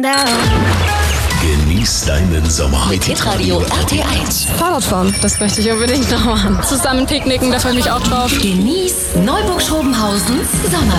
Genieß deinen Sommer Mit Hitradio RT1. Fahrradfahren, das möchte ich unbedingt noch machen. Zusammen picknicken, da freue ich mich auch drauf. Genieß Neuburg-Schrobenhausens Sommerferien.